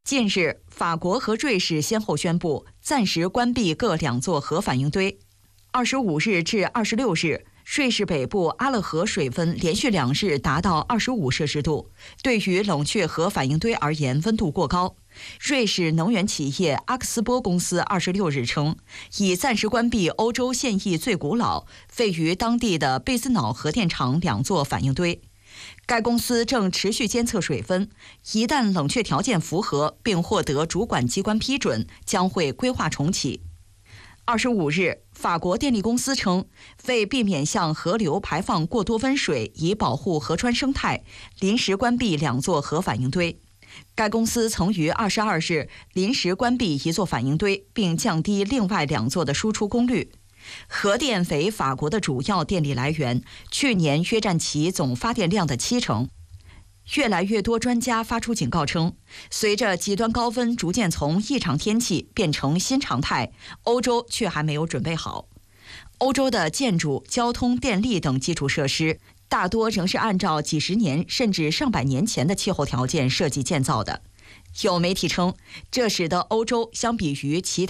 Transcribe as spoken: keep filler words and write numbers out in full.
近日，法国和瑞士先后宣布暂时关闭各两座核反应堆。二十五日至二十六日，瑞士北部阿勒河水温连续两日达到二十五摄氏度，对于冷却核反应堆而言，温度过高。瑞士能源企业阿克斯波公司二十六日称，已暂时关闭欧洲现役最古老、位于当地的贝斯瑙核电厂两座反应堆。该公司正持续监测水温，一旦冷却条件符合并获得主管机关批准，将会规划重启。二十五日，法国电力公司称，为避免向河流排放过多温水，以保护河川生态，临时关闭两座核反应堆。该公司曾于二十二日临时关闭一座反应堆，并降低另外两座的输出功率。核电为法国的主要电力来源，去年约占其总发电量的七成。越来越多专家发出警告称，随着极端高温逐渐从异常天气变成新常态，欧洲却还没有准备好。欧洲的建筑、交通、电力等基础设施大多仍是按照几十年甚至上百年前的气候条件设计建造的。有媒体称，这使得欧洲相比于其他